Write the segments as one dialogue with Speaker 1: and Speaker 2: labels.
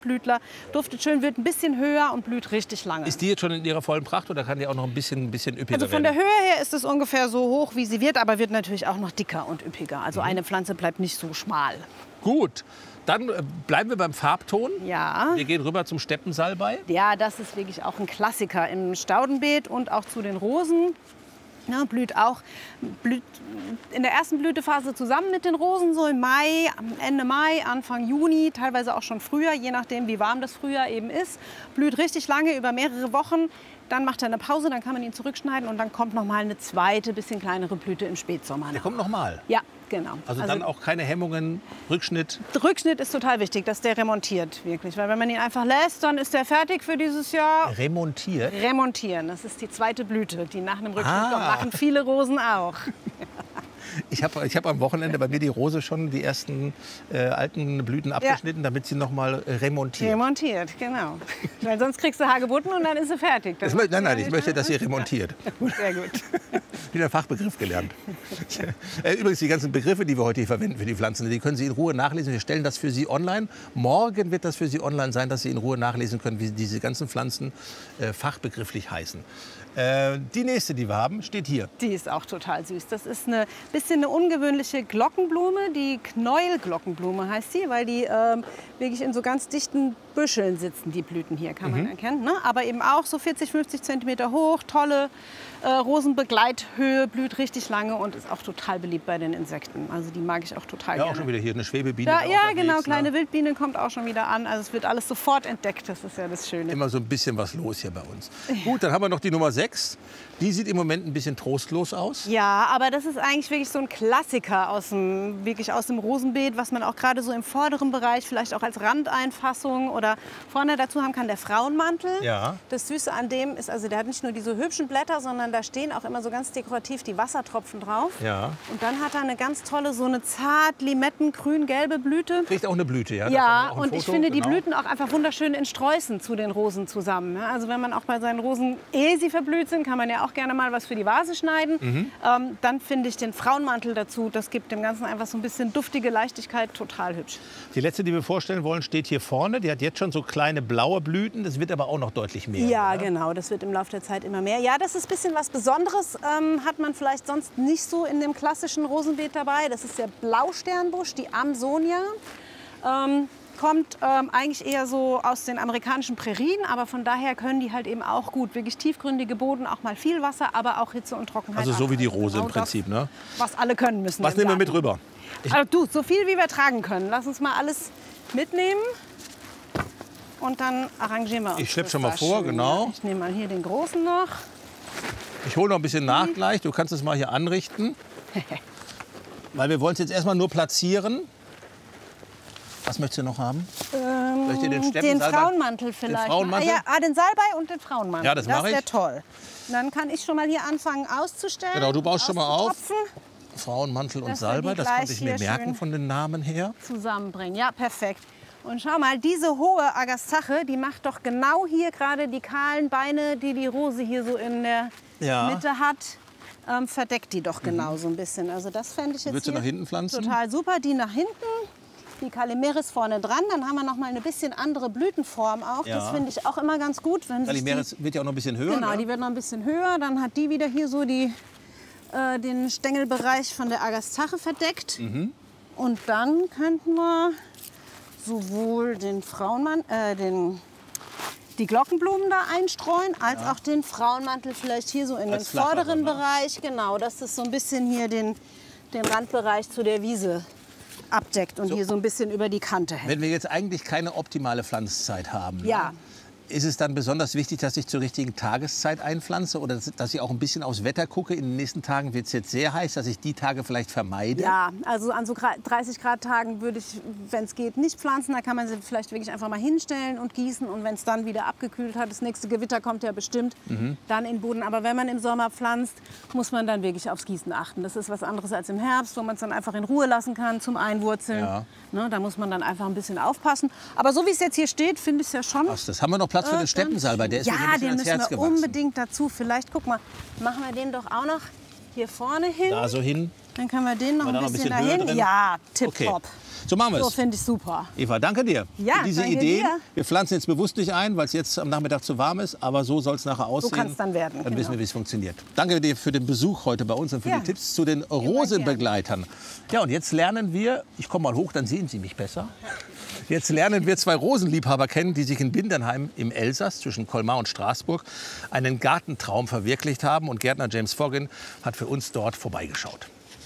Speaker 1: Blütler, duftet schön, wird ein bisschen höher und blüht richtig lange.
Speaker 2: Ist die jetzt schon in ihrer vollen Pracht oder kann die auch noch ein bisschen üppiger
Speaker 1: Also von
Speaker 2: werden?
Speaker 1: der Höhe her ist es ungefähr so hoch, wie sie wird, aber wird natürlich auch noch dicker und üppiger. Also eine Pflanze bleibt nicht so schmal.
Speaker 2: Gut, dann bleiben wir beim Farbton.
Speaker 1: Ja.
Speaker 2: Wir gehen rüber zum Steppensalbei.
Speaker 1: Ja, das ist wirklich auch ein Klassiker im Staudenbeet und auch zu den Rosen. Ja, blüht in der ersten Blütephase zusammen mit den Rosen, so im Mai, Ende Mai, Anfang Juni, teilweise auch schon früher, je nachdem, wie warm das Frühjahr eben ist. Blüht richtig lange, über mehrere Wochen. Dann macht er eine Pause, dann kann man ihn zurückschneiden und dann kommt noch mal eine zweite, bisschen kleinere Blüte im Spätsommer.
Speaker 2: Der kommt noch mal.
Speaker 1: Ja, genau.
Speaker 2: Also dann auch keine Hemmungen, Rückschnitt.
Speaker 1: Rückschnitt ist total wichtig, dass der remontiert, wirklich. Weil wenn man ihn einfach lässt, dann ist der fertig für dieses Jahr.
Speaker 2: Remontiert?
Speaker 1: Remontieren, das ist die zweite Blüte, die nach einem Rückschnitt kommt. Machen viele Rosen auch.
Speaker 2: Ich hab am Wochenende bei mir die Rose schon die ersten alten Blüten abgeschnitten, damit sie noch mal remontiert.
Speaker 1: Remontiert, genau. Weil sonst kriegst du Hagebutten und dann ist sie fertig.
Speaker 2: Nein, ich möchte, dass sie remontiert.
Speaker 1: Sehr gut.
Speaker 2: Wieder Fachbegriff gelernt. Übrigens, die ganzen Begriffe, die wir heute hier verwenden für die Pflanzen, die können Sie in Ruhe nachlesen. Wir stellen das für Sie online. Morgen wird das für Sie online sein, dass Sie in Ruhe nachlesen können, wie diese ganzen Pflanzen fachbegrifflich heißen. Die nächste, die wir haben, steht hier.
Speaker 1: Die ist auch total süß. Das ist ein bisschen eine ungewöhnliche Glockenblume. Die Knäuelglockenblume heißt sie, weil die wirklich in so ganz dichten Büscheln sitzen, die Blüten hier, kann man erkennen. Ne? Aber eben auch so 40, 50 Zentimeter hoch, tolle Rosenbegleithöhe, blüht richtig lange und ist auch total beliebt bei den Insekten. Also die mag ich auch total gerne.
Speaker 2: Ja, auch schon wieder hier eine Schwebebiene.
Speaker 1: Ja, genau, kleine Wildbiene kommt auch schon wieder an. Also es wird alles sofort entdeckt, das ist ja das Schöne.
Speaker 2: Immer so ein bisschen was los hier bei uns. Gut, dann haben wir noch die Nummer 6. Die sieht im Moment ein bisschen trostlos aus.
Speaker 1: Ja, aber das ist eigentlich wirklich so ein Klassiker aus dem Rosenbeet, was man auch gerade so im vorderen Bereich vielleicht auch als Randeinfassung oder vorne dazu haben kann, der Frauenmantel. Ja. Das Süße an dem ist, also der hat nicht nur diese hübschen Blätter, sondern da stehen auch immer so ganz dekorativ die Wassertropfen drauf. Ja. Und dann hat er eine ganz tolle, so eine zart limettengrün-gelbe Blüte.
Speaker 2: Kriegt auch eine Blüte, ja?
Speaker 1: Ja, und ich finde die Blüten auch einfach wunderschön in Sträußen zu den Rosen zusammen. Also wenn man auch bei seinen Rosen, ehe sie verblüht sind, kann man ja auch gerne mal was für die Vase schneiden. Dann finde ich den Frauenmantel dazu. Das gibt dem Ganzen einfach so ein bisschen duftige Leichtigkeit, total hübsch.
Speaker 2: Die letzte, die wir vorstellen wollen, steht hier vorne. Die hat jetzt schon so kleine blaue Blüten. Das wird aber auch noch deutlich mehr.
Speaker 1: Ja,
Speaker 2: oder?
Speaker 1: Genau. Das wird im Laufe der Zeit immer mehr. Ja, das ist ein bisschen was Besonderes. Hat man vielleicht sonst nicht so in dem klassischen Rosenbeet dabei. Das ist der Blausternbusch, die Amsonia. Kommt eigentlich eher so aus den amerikanischen Prärien, aber von daher können die halt eben auch gut, wirklich tiefgründige Boden, auch mal viel Wasser, aber auch Hitze und Trockenheit.
Speaker 2: Also so wie die Rose
Speaker 1: genau
Speaker 2: im Prinzip,
Speaker 1: das,
Speaker 2: ne?
Speaker 1: Was alle können müssen.
Speaker 2: Was nehmen wir mit rüber?
Speaker 1: Also du, so viel wie wir tragen können. Lass uns mal alles mitnehmen und dann arrangieren wir uns.
Speaker 2: Ich schleppe schon mal vor, genau.
Speaker 1: Ich nehme mal hier den großen noch.
Speaker 2: Ich hole noch ein bisschen nach gleich. Du kannst es mal hier anrichten. Weil wir wollen es jetzt erstmal nur platzieren. Was möchtest du noch haben?
Speaker 1: Den Frauenmantel vielleicht.
Speaker 2: Den Frauenmantel?
Speaker 1: Den Salbei und den Frauenmantel.
Speaker 2: Ja, das mache ich.
Speaker 1: Das wäre toll. Und dann kann ich schon mal hier anfangen auszustellen.
Speaker 2: Genau, du baust schon mal auf. Frauenmantel und Salbei, das konnte ich mir merken von den Namen her.
Speaker 1: Zusammenbringen, ja, perfekt. Und schau mal, diese hohe Agastache, die macht doch genau hier gerade die kahlen Beine, die die Rose hier so in der Mitte hat. Verdeckt die doch genau so ein bisschen. Also das fände ich jetzt
Speaker 2: Würdest du nach hinten pflanzen?
Speaker 1: Total super. Die nach hinten, die Callimeris vorne dran. Dann haben wir noch mal eine bisschen andere Blütenform auch. Ja. Das finde ich auch immer ganz gut.
Speaker 2: Callimeris wird ja auch noch ein bisschen höher.
Speaker 1: Genau, die wird noch ein bisschen höher. Dann hat die wieder hier so den Stängelbereich von der Agastache verdeckt. Und dann könnten wir sowohl den die Glockenblumen da einstreuen, als auch den Frauenmantel vielleicht hier so in den vorderen Bereich. Genau, dass das so ein bisschen hier den Randbereich zu der Wiese abdeckt und hier so ein bisschen über die Kante hält.
Speaker 2: Wenn wir jetzt eigentlich keine optimale Pflanzzeit haben,
Speaker 1: ja.
Speaker 2: Ist es dann besonders wichtig, dass ich zur richtigen Tageszeit einpflanze oder dass ich auch ein bisschen aufs Wetter gucke? In den nächsten Tagen wird es jetzt sehr heiß, dass ich die Tage vielleicht vermeide?
Speaker 1: Ja, also an so 30 Grad Tagen würde ich, wenn es geht, nicht pflanzen. Da kann man sie vielleicht wirklich einfach mal hinstellen und gießen. Und wenn es dann wieder abgekühlt hat, das nächste Gewitter kommt ja bestimmt, dann in den Boden. Aber wenn man im Sommer pflanzt, muss man dann wirklich aufs Gießen achten. Das ist was anderes als im Herbst, wo man es dann einfach in Ruhe lassen kann zum Einwurzeln. Ja. Ne, da muss man dann einfach ein bisschen aufpassen. Aber so wie es jetzt hier steht, finde ich es ja schon.
Speaker 2: Ach, das haben wir noch Platz für den Steppensalbei, der ist mir ein bisschen ans Herz gewachsen.
Speaker 1: Unbedingt dazu. Vielleicht, guck mal, machen wir den doch auch noch hier vorne hin.
Speaker 2: Da so hin.
Speaker 1: Dann können wir den noch
Speaker 2: War da
Speaker 1: ein bisschen
Speaker 2: Höhe
Speaker 1: dahin.
Speaker 2: drin?
Speaker 1: Ja,
Speaker 2: Okay.
Speaker 1: tipptopp.
Speaker 2: So machen wir
Speaker 1: So
Speaker 2: es.
Speaker 1: finde ich super.
Speaker 2: Eva, danke dir
Speaker 1: Ja,
Speaker 2: für diese
Speaker 1: danke
Speaker 2: Idee.
Speaker 1: dir.
Speaker 2: Wir pflanzen jetzt bewusst nicht ein, weil es jetzt am Nachmittag zu warm ist. Aber so soll es nachher aussehen.
Speaker 1: kann es dann werden,
Speaker 2: Dann wissen
Speaker 1: genau.
Speaker 2: wir, wie es funktioniert. Danke dir für den Besuch heute bei uns und für
Speaker 1: Ja.
Speaker 2: die Tipps zu den Rosenbegleitern. Ja, und jetzt lernen wir, ich komme mal hoch, dann sehen Sie mich besser. Jetzt lernen wir zwei Rosenliebhaber kennen, die sich in Bindernheim im Elsass zwischen Colmar und Straßburg einen Gartentraum verwirklicht haben. Und Gärtner James Foggin hat für uns dort vorbeigeschaut.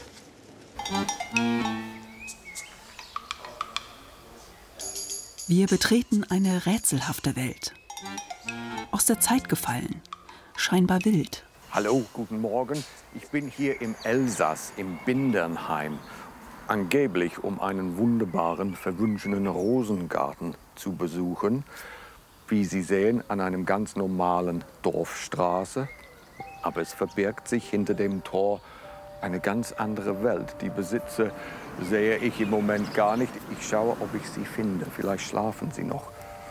Speaker 3: Wir betreten eine rätselhafte Welt. Aus der Zeit gefallen, scheinbar wild.
Speaker 4: Hallo, guten Morgen. Ich bin hier im Elsass, im Bindernheim. Angeblich, um einen wunderbaren, verwunschenen Rosengarten zu besuchen. Wie Sie sehen, an einem ganz normalen Dorfstraße. Aber es verbirgt sich hinter dem Tor eine ganz andere Welt. Die Besitzer sehe ich im Moment gar nicht. Ich schaue, ob ich sie finde. Vielleicht schlafen sie noch.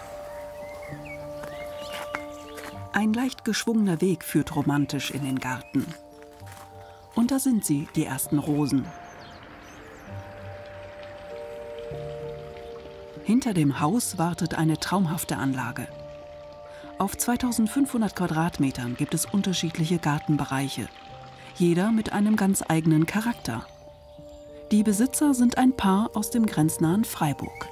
Speaker 3: Ein leicht geschwungener Weg führt romantisch in den Garten. Und da sind sie, die ersten Rosen. Hinter dem Haus wartet eine traumhafte Anlage. Auf 2500 Quadratmetern gibt es unterschiedliche Gartenbereiche. Jeder mit einem ganz eigenen Charakter. Die Besitzer sind ein Paar aus dem grenznahen Freiburg.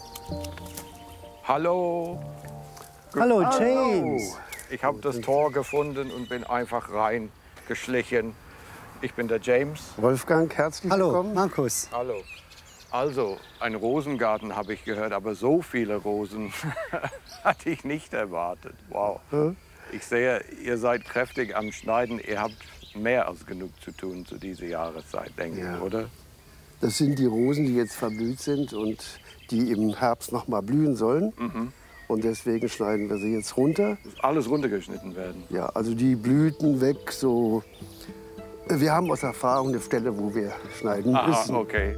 Speaker 4: Hallo.
Speaker 5: Hallo, James.
Speaker 4: Ich habe das Tor gefunden und bin einfach reingeschlichen. Ich bin der James.
Speaker 5: Wolfgang, herzlich
Speaker 6: Hallo,
Speaker 5: willkommen.
Speaker 6: Markus.
Speaker 4: Hallo. Also, ein Rosengarten habe ich gehört, aber so viele Rosen hatte ich nicht erwartet. Wow. Ich sehe, ihr seid kräftig am Schneiden. Ihr habt mehr als genug zu tun zu dieser Jahreszeit, denke ich, oder?
Speaker 5: Das sind die Rosen, die jetzt verblüht sind und die im Herbst noch mal blühen sollen. Und deswegen schneiden wir sie jetzt runter.
Speaker 4: Muss alles runtergeschnitten werden.
Speaker 5: Ja, also die Blüten weg, so. Wir haben aus Erfahrung eine Stelle, wo wir schneiden müssen.
Speaker 4: Aha, okay.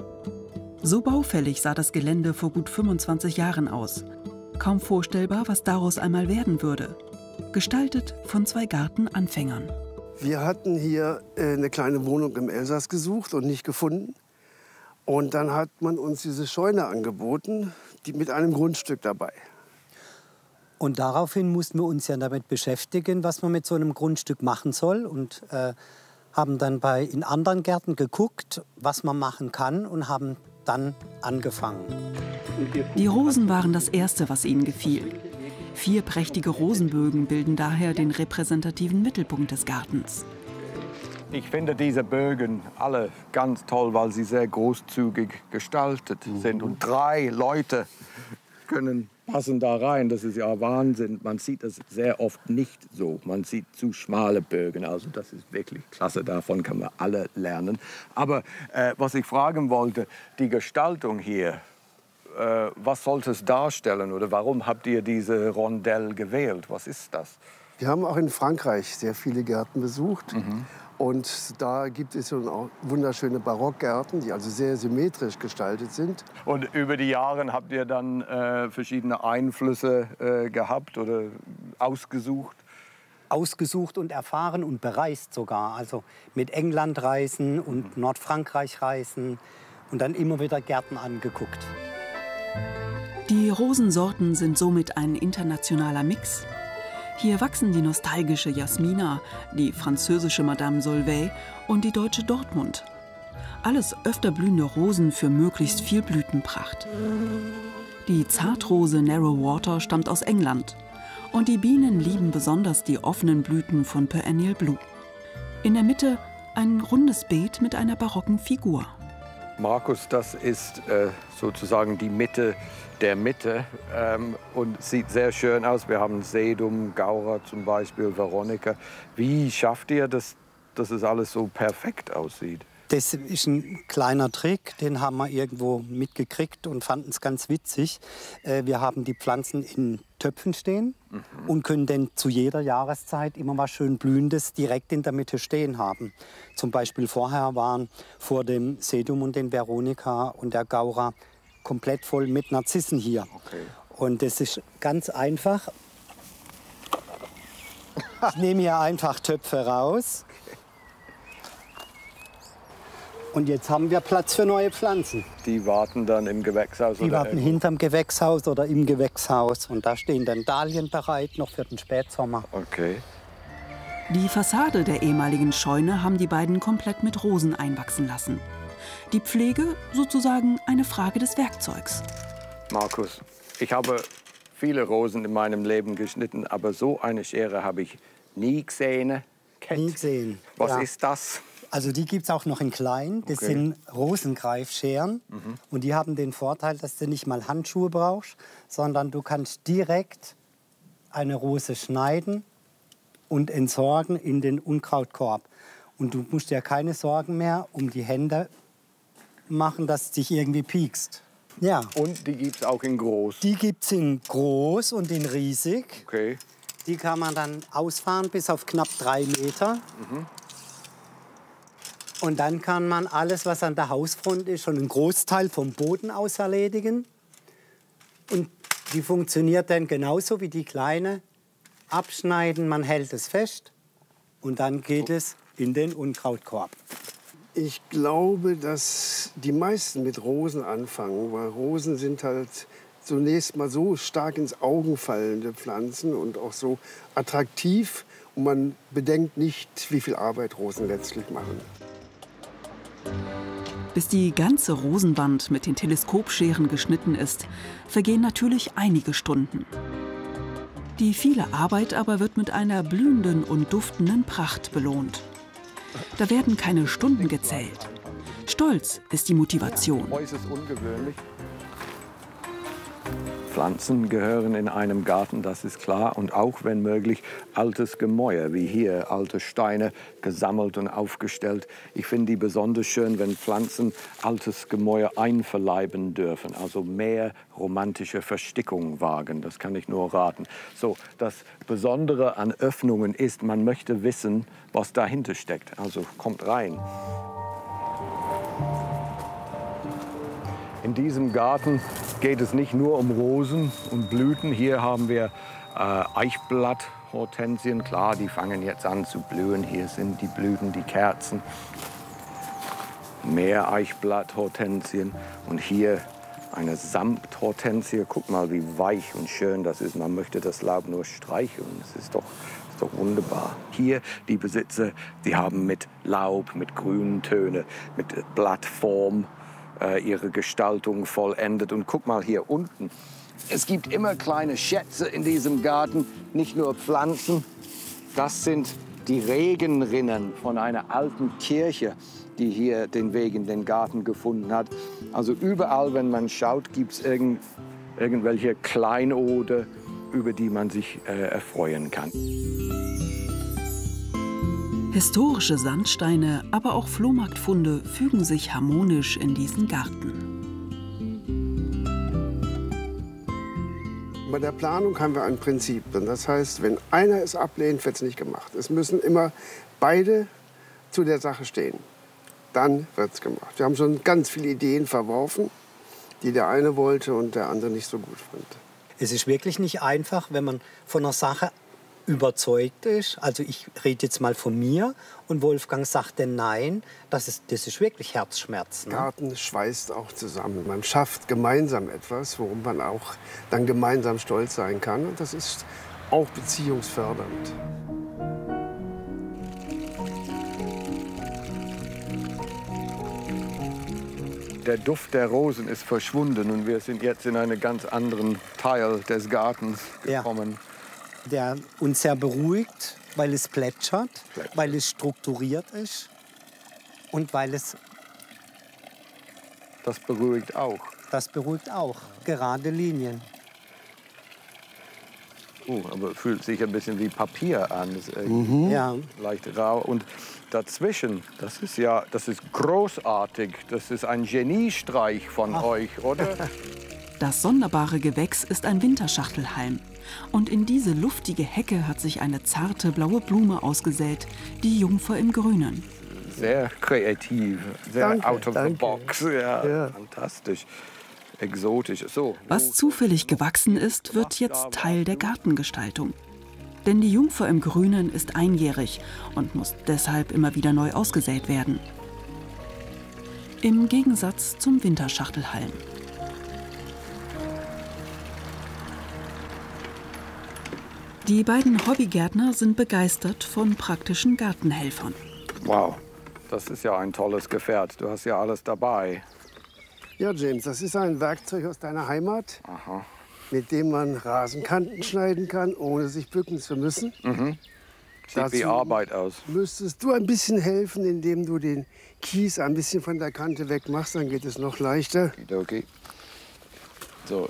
Speaker 3: So baufällig sah das Gelände vor gut 25 Jahren aus. Kaum vorstellbar, was daraus einmal werden würde. Gestaltet von zwei Gartenanfängern.
Speaker 5: Wir hatten hier eine kleine Wohnung im Elsass gesucht und nicht gefunden. Und dann hat man uns diese Scheune angeboten, die mit einem Grundstück dabei.
Speaker 6: Und daraufhin mussten wir uns ja damit beschäftigen, was man mit so einem Grundstück machen soll. Und haben dann in anderen Gärten geguckt, was man machen kann und haben dann angefangen.
Speaker 3: Die Rosen waren das Erste, was ihnen gefiel. 4 prächtige Rosenbögen bilden daher den repräsentativen Mittelpunkt des Gartens.
Speaker 4: Ich finde diese Bögen alle ganz toll, weil sie sehr großzügig gestaltet sind. Und 3 Leute passen da rein. Das ist ja Wahnsinn. Man sieht das sehr oft nicht so. Man sieht zu schmale Bögen. Also das ist wirklich klasse. Davon kann man alle lernen. Aber was ich fragen wollte, die Gestaltung hier, was sollte es darstellen? Oder warum habt ihr diese Rondelle gewählt? Was ist das?
Speaker 5: Wir haben auch in Frankreich sehr viele Gärten besucht. Und da gibt es auch wunderschöne Barockgärten, die also sehr symmetrisch gestaltet sind.
Speaker 4: Und über die Jahre habt ihr dann verschiedene Einflüsse gehabt oder ausgesucht?
Speaker 6: Ausgesucht und erfahren und bereist sogar. Also mit England reisen und Nordfrankreich reisen und dann immer wieder Gärten angeguckt.
Speaker 3: Die Rosensorten sind somit ein internationaler Mix. Hier wachsen die nostalgische Jasmina, die französische Madame Solvay und die deutsche Dortmund. Alles öfter blühende Rosen für möglichst viel Blütenpracht. Die Zartrose Narrow Water stammt aus England. Und die Bienen lieben besonders die offenen Blüten von Perennial Blue. In der Mitte ein rundes Beet mit einer barocken Figur.
Speaker 4: Markus, das ist sozusagen die Mitte der Mitte und sieht sehr schön aus. Wir haben Sedum, Gaura zum Beispiel, Veronika. Wie schafft ihr das, dass es alles so perfekt aussieht?
Speaker 6: Das ist ein kleiner Trick, den haben wir irgendwo mitgekriegt und fanden es ganz witzig. Wir haben die Pflanzen in Töpfen stehen und können dann zu jeder Jahreszeit immer was schön Blühendes direkt in der Mitte stehen haben. Zum Beispiel vorher waren vor dem Sedum und den Veronika und der Gaura komplett voll mit Narzissen hier.
Speaker 4: Okay.
Speaker 6: Und das ist ganz einfach. Ich nehme hier einfach Töpfe raus. Und jetzt haben wir Platz für neue Pflanzen.
Speaker 4: Die warten dann im Gewächshaus?
Speaker 6: Die warten hinterm Gewächshaus oder im Gewächshaus. Und da stehen dann Dahlien bereit, noch für den Spätsommer.
Speaker 4: Okay.
Speaker 3: Die Fassade der ehemaligen Scheune haben die beiden komplett mit Rosen einwachsen lassen. Die Pflege sozusagen eine Frage des Werkzeugs.
Speaker 4: Markus, ich habe viele Rosen in meinem Leben geschnitten, aber so eine Schere habe ich nie gesehen.
Speaker 6: Nie gesehen.
Speaker 4: Was
Speaker 6: ja.
Speaker 4: ist das?
Speaker 6: Also die gibt es auch noch in klein. Das sind Rosengreifscheren. Und die haben den Vorteil, dass du nicht mal Handschuhe brauchst, sondern du kannst direkt eine Rose schneiden und entsorgen in den Unkrautkorb. Und du musst dir keine Sorgen mehr um die Hände machen, dass es dich irgendwie piekst. Ja.
Speaker 4: Und die gibt es auch in groß?
Speaker 6: Die gibt es in groß und in riesig.
Speaker 4: Okay.
Speaker 6: Die kann man dann ausfahren bis auf knapp 3 Meter. Und dann kann man alles, was an der Hausfront ist, schon einen Großteil vom Boden aus erledigen. Und die funktioniert dann genauso wie die kleine. Abschneiden, man hält es fest und dann geht es in den Unkrautkorb.
Speaker 5: Ich glaube, dass die meisten mit Rosen anfangen, weil Rosen sind halt zunächst mal so stark ins Auge fallende Pflanzen und auch so attraktiv. Und man bedenkt nicht, wie viel Arbeit Rosen letztlich machen.
Speaker 3: Bis die ganze Rosenwand mit den Teleskopscheren geschnitten ist, vergehen natürlich einige Stunden. Die viele Arbeit aber wird mit einer blühenden und duftenden Pracht belohnt. Da werden keine Stunden gezählt. Stolz ist die Motivation.
Speaker 4: Äußerst ungewöhnlich. Pflanzen gehören in einem Garten, das ist klar. Und auch, wenn möglich, altes Gemäuer, wie hier, alte Steine gesammelt und aufgestellt. Ich finde die besonders schön, wenn Pflanzen altes Gemäuer einverleiben dürfen. Also mehr romantische Verstickung wagen, das kann ich nur raten. So, das Besondere an Öffnungen ist, man möchte wissen, was dahinter steckt. Also kommt rein. In diesem Garten geht es nicht nur um Rosen und Blüten. Hier haben wir Eichblatthortensien. Klar, die fangen jetzt an zu blühen. Hier sind die Blüten, die Kerzen. Mehr Eichblatthortensien. Und hier eine Samthortensie. Guck mal, wie weich und schön das ist. Man möchte das Laub nur streicheln. Das ist doch wunderbar. Hier die Besitzer, die haben mit Laub, mit grünen Tönen, mit Blattform ihre Gestaltung vollendet. Und guck mal hier unten. Es gibt immer kleine Schätze in diesem Garten, nicht nur Pflanzen. Das sind die Regenrinnen von einer alten Kirche, die hier den Weg in den Garten gefunden hat. Also überall, wenn man schaut, gibt es irgendwelche Kleinode, über die man sich erfreuen kann.
Speaker 3: Historische Sandsteine, aber auch Flohmarktfunde fügen sich harmonisch in diesen Garten.
Speaker 5: Bei der Planung haben wir ein Prinzip. Und das heißt, wenn einer es ablehnt, wird es nicht gemacht. Es müssen immer beide zu der Sache stehen. Dann wird es gemacht. Wir haben schon ganz viele Ideen verworfen, die der eine wollte und der andere nicht so gut fand.
Speaker 6: Es ist wirklich nicht einfach, wenn man von einer Sache überzeugt ist. Also ich rede jetzt mal von mir und Wolfgang sagt denn nein. Das ist wirklich Herzschmerz. Ne?
Speaker 5: Garten schweißt auch zusammen. Man schafft gemeinsam etwas, worum man auch dann gemeinsam stolz sein kann. Und das ist auch beziehungsfördernd.
Speaker 4: Der Duft der Rosen ist verschwunden und wir sind jetzt in einen ganz anderen Teil des Gartens gekommen.
Speaker 6: Ja. Der uns sehr beruhigt, weil es plätschert, weil es strukturiert ist und weil es...
Speaker 4: Das beruhigt auch.
Speaker 6: Das beruhigt auch. Gerade Linien.
Speaker 4: Aber fühlt sich ein bisschen wie Papier an. Das ist irgendwie leicht rau. Und dazwischen, das ist großartig. Das ist ein Geniestreich von euch, oder?
Speaker 3: Das sonderbare Gewächs ist ein Winterschachtelhalm. Und in diese luftige Hecke hat sich eine zarte blaue Blume ausgesät, die Jungfer im Grünen.
Speaker 4: Sehr kreativ, sehr out of the box.
Speaker 5: Ja.
Speaker 4: Fantastisch, exotisch. So.
Speaker 3: Was zufällig gewachsen ist, wird jetzt Teil der Gartengestaltung. Denn die Jungfer im Grünen ist einjährig und muss deshalb immer wieder neu ausgesät werden. Im Gegensatz zum Winterschachtelhalm. Die beiden Hobbygärtner sind begeistert von praktischen Gartenhelfern.
Speaker 4: Wow, das ist ja ein tolles Gefährt. Du hast ja alles dabei.
Speaker 5: Ja, James, das ist ein Werkzeug aus deiner Heimat,
Speaker 4: Aha.
Speaker 5: mit dem man Rasenkanten schneiden kann, ohne sich bücken zu müssen.
Speaker 4: Sieht wie Arbeit aus.
Speaker 5: Müsstest du ein bisschen helfen, indem du den Kies ein bisschen von der Kante weg machst, dann geht es noch leichter.
Speaker 4: Okay. So.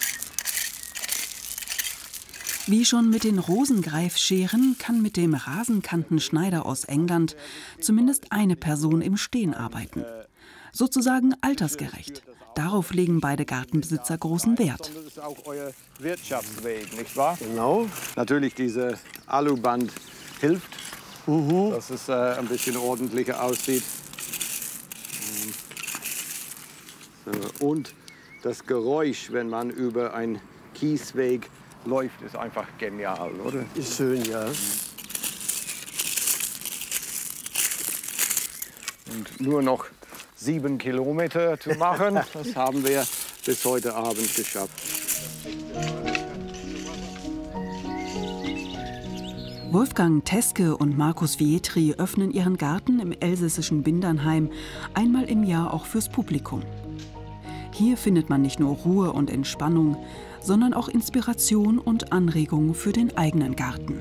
Speaker 3: Wie schon mit den Rosengreifscheren kann mit dem Rasenkantenschneider aus England zumindest eine Person im Stehen arbeiten. Sozusagen altersgerecht. Darauf legen beide Gartenbesitzer großen Wert.
Speaker 4: Das ist auch euer Wirtschaftsweg, nicht wahr?
Speaker 5: Genau.
Speaker 4: Natürlich, diese Aluband hilft, dass es ein bisschen ordentlicher aussieht. So. Und das Geräusch, wenn man über einen Kiesweg läuft, ist einfach genial, oder?
Speaker 5: Ist schön, ja.
Speaker 4: Und nur noch 7 Kilometer zu machen, das haben wir bis heute Abend geschafft.
Speaker 3: Wolfgang Teske und Markus Vietri öffnen ihren Garten im elsässischen Bindernheim einmal im Jahr auch fürs Publikum. Hier findet man nicht nur Ruhe und Entspannung, sondern auch Inspiration und Anregung für den eigenen Garten.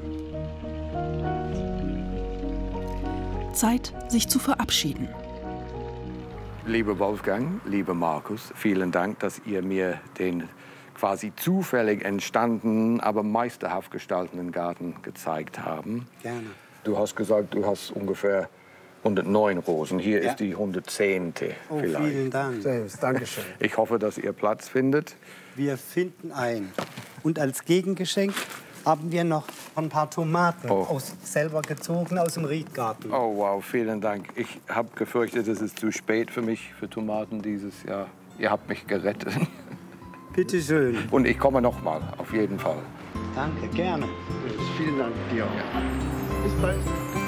Speaker 3: Zeit, sich zu verabschieden.
Speaker 4: Lieber Wolfgang, lieber Markus, vielen Dank, dass ihr mir den quasi zufällig entstandenen, aber meisterhaft gestalteten Garten gezeigt haben.
Speaker 6: Gerne.
Speaker 4: Du hast gesagt, du hast ungefähr 109 Rosen. Hier ist die 110.
Speaker 6: Oh,
Speaker 4: vielleicht.
Speaker 6: vielen Dank.
Speaker 5: James, danke schön.
Speaker 4: Ich hoffe, dass ihr Platz findet.
Speaker 6: Wir finden ein. Und als Gegengeschenk haben wir noch ein paar Tomaten selber gezogen aus dem Riedgarten.
Speaker 4: Oh wow, vielen Dank. Ich habe gefürchtet, es ist zu spät für mich für Tomaten dieses Jahr. Ihr habt mich gerettet.
Speaker 6: Bitte schön.
Speaker 4: Und ich komme noch mal, auf jeden Fall.
Speaker 6: Danke, gerne.
Speaker 5: Vielen Dank dir auch. Bis bald.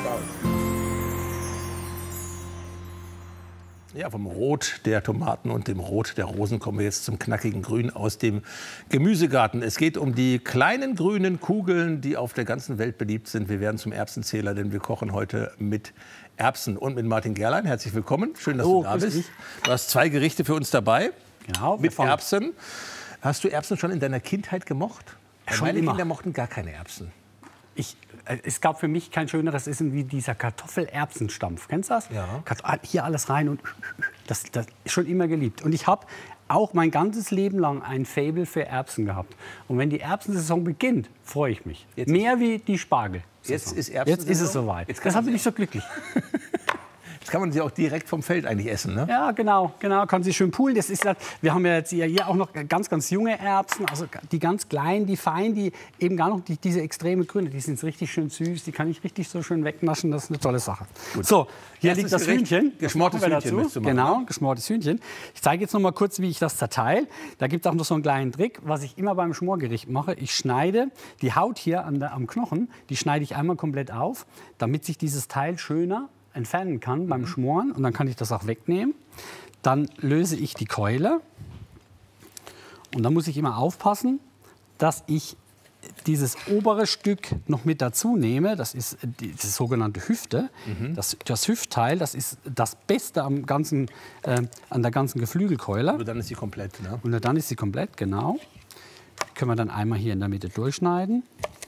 Speaker 2: Ja, vom Rot der Tomaten und dem Rot der Rosen kommen wir jetzt zum knackigen Grün aus dem Gemüsegarten. Es geht um die kleinen grünen Kugeln, die auf der ganzen Welt beliebt sind. Wir werden zum Erbsenzähler, denn wir kochen heute mit Erbsen und mit Martin Gerlein. Herzlich willkommen. Schön, dass du da bist. Du hast 2 Gerichte für uns dabei.
Speaker 7: Genau.
Speaker 2: Mit Erbsen. Hast du Erbsen schon in deiner Kindheit gemocht?
Speaker 7: Schon
Speaker 2: meine
Speaker 7: immer.
Speaker 2: Kinder mochten gar keine Erbsen.
Speaker 7: Es gab für mich kein schöneres Essen wie dieser Kartoffelerbsenstampf. Kennst du das?
Speaker 2: Ja.
Speaker 7: Hier alles rein und das ist schon immer geliebt. Und ich habe auch mein ganzes Leben lang ein Faible für Erbsen gehabt. Und wenn die Erbsensaison beginnt, freue ich mich.
Speaker 2: Jetzt
Speaker 7: mehr wie die Spargel.
Speaker 2: Jetzt ist
Speaker 7: Jetzt ist es soweit. Deshalb bin ich so glücklich.
Speaker 2: Jetzt kann man sie auch direkt vom Feld eigentlich essen, ne?
Speaker 7: Ja, genau, kann sie schön poolen. Das ist halt, wir haben ja jetzt hier auch noch ganz, ganz junge Erbsen, also die ganz kleinen, die feinen, die eben gar noch diese extreme Grüne, die sind richtig schön süß, die kann ich richtig so schön wegnaschen, das ist eine tolle Sache. Gut. So, hier liegt das
Speaker 2: Gericht,
Speaker 7: Hühnchen.
Speaker 2: geschmortes Hühnchen willst du machen,
Speaker 7: Genau,
Speaker 2: ne?
Speaker 7: geschmortes Hühnchen. Ich zeige jetzt noch mal kurz, wie ich das zerteile. Da gibt es auch noch so einen kleinen Trick, was ich immer beim Schmorgericht mache. Ich schneide die Haut hier am Knochen, die schneide ich einmal komplett auf, damit sich dieses Teil schöner entfernen kann beim Schmoren, und dann kann ich das auch wegnehmen. Dann löse ich die Keule und dann muss ich immer aufpassen, dass ich dieses obere Stück noch mit dazu nehme. Das ist die sogenannte Hüfte. Das Hüftteil, das ist das Beste an der ganzen Geflügelkeule.
Speaker 2: Und dann ist sie komplett, ne?
Speaker 7: Und dann ist sie komplett, genau. Die können wir dann einmal hier in der Mitte durchschneiden.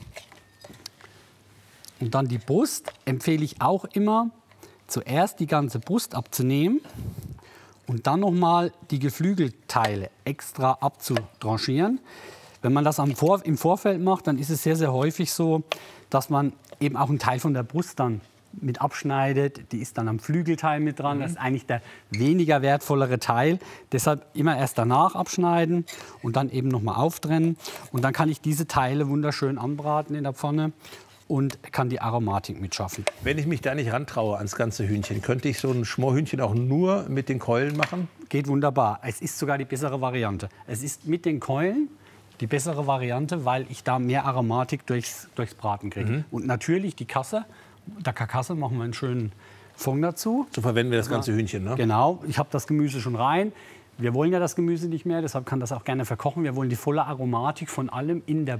Speaker 7: Und dann die Brust empfehle ich auch immer, zuerst die ganze Brust abzunehmen und dann noch mal die Geflügelteile extra abzutranchieren. Wenn man das im Vorfeld macht, dann ist es sehr, sehr häufig so, dass man eben auch einen Teil von der Brust dann mit abschneidet. Die ist dann am Flügelteil mit dran. Das ist eigentlich der weniger wertvollere Teil. Deshalb immer erst danach abschneiden und dann eben noch mal auftrennen. Und dann kann ich diese Teile wunderschön anbraten in der Pfanne und kann die Aromatik mitschaffen.
Speaker 2: Wenn ich mich da nicht rantraue ans ganze Hühnchen, könnte ich so ein Schmorhühnchen auch nur mit den Keulen machen?
Speaker 7: Geht wunderbar. Es ist sogar die bessere Variante. Es ist mit den Keulen die bessere Variante, weil ich da mehr Aromatik durchs Braten kriege. Und natürlich die Karkasse machen wir einen schönen Fond dazu.
Speaker 2: So verwenden wir das ganze Hühnchen, ne?
Speaker 7: Genau, ich habe das Gemüse schon rein. Wir wollen ja das Gemüse nicht mehr, deshalb kann das auch gerne verkochen. Wir wollen die volle Aromatik von allem in der